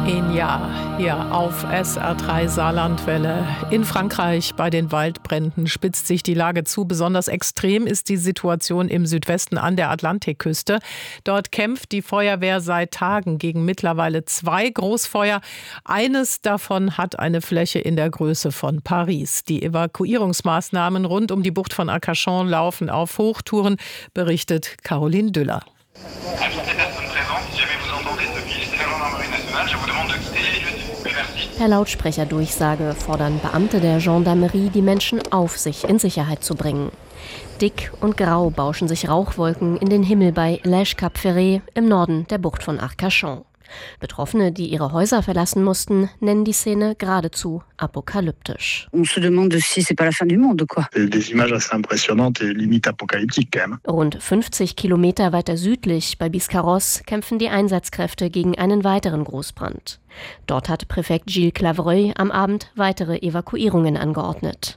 Enya hier auf SR3 Saarlandwelle. In Frankreich bei den Waldbränden spitzt sich die Lage zu. Besonders extrem ist die Situation im Südwesten an der Atlantikküste. Dort kämpft die Feuerwehr seit Tagen gegen mittlerweile 2 Großfeuer. Eines davon hat eine Fläche in der Größe von Paris. Die Evakuierungsmaßnahmen rund um die Bucht von Arcachon laufen auf Hochtouren, berichtet Caroline Düller. Per Lautsprecherdurchsage fordern Beamte der Gendarmerie, die Menschen auf sich in Sicherheit zu bringen. Dick und grau bauschen sich Rauchwolken in den Himmel bei Lège-Cap-Ferret im Norden der Bucht von Arcachon. Betroffene, die ihre Häuser verlassen mussten, nennen die Szene geradezu apokalyptisch. On se demande si c'est pas la fin du monde, quoi. Des images assez impressionnantes et limite apocalyptiques quand même. Rund 50 Kilometer weiter südlich bei Biscarrosse kämpfen die Einsatzkräfte gegen einen weiteren Großbrand. Dort hat Präfekt Gilles Clavreuil am Abend weitere Evakuierungen angeordnet.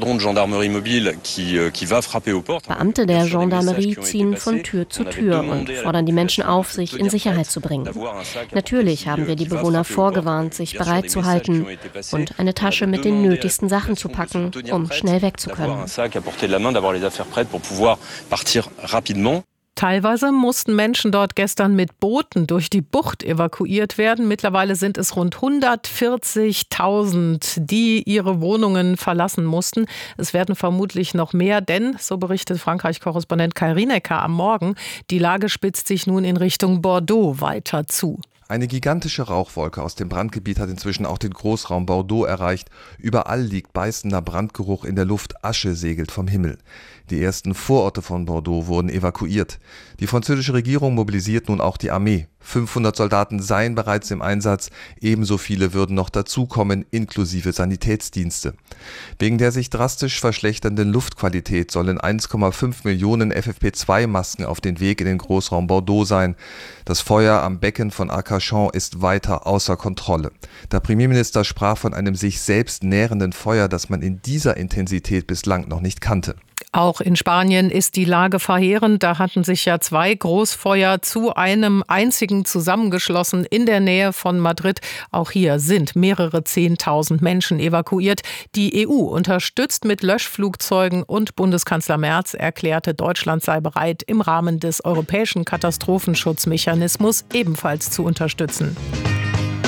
Beamte der Gendarmerie ziehen von Tür zu Tür und fordern die Menschen auf, sich in Sicherheit zu bringen. Natürlich haben wir die Bewohner vorgewarnt, sich bereit zu halten und eine Tasche mit den nötigsten Sachen zu packen, um schnell weg zu können. Teilweise mussten Menschen dort gestern mit Booten durch die Bucht evakuiert werden. Mittlerweile sind es rund 140.000, die ihre Wohnungen verlassen mussten. Es werden vermutlich noch mehr, denn, so berichtet Frankreich-Korrespondent Kai Rinecker am Morgen, die Lage spitzt sich nun in Richtung Bordeaux weiter zu. Eine gigantische Rauchwolke aus dem Brandgebiet hat inzwischen auch den Großraum Bordeaux erreicht. Überall liegt beißender Brandgeruch in der Luft, Asche segelt vom Himmel. Die ersten Vororte von Bordeaux wurden evakuiert. Die französische Regierung mobilisiert nun auch die Armee. 500 Soldaten seien bereits im Einsatz, ebenso viele würden noch dazukommen, inklusive Sanitätsdienste. Wegen der sich drastisch verschlechternden Luftqualität sollen 1,5 Millionen FFP2-Masken auf den Weg in den Großraum Bordeaux sein. Das Feuer am Becken von Arcachon ist weiter außer Kontrolle. Der Premierminister sprach von einem sich selbst nährenden Feuer, das man in dieser Intensität bislang noch nicht kannte. Auch in Spanien ist die Lage verheerend. Da hatten sich ja 2 Großfeuer zu einem einzigen zusammengeschlossen in der Nähe von Madrid. Auch hier sind mehrere 10.000 Menschen evakuiert. Die EU unterstützt mit Löschflugzeugen und Bundeskanzler Merz erklärte, Deutschland sei bereit, im Rahmen des europäischen Katastrophenschutzmechanismus ebenfalls zu unterstützen.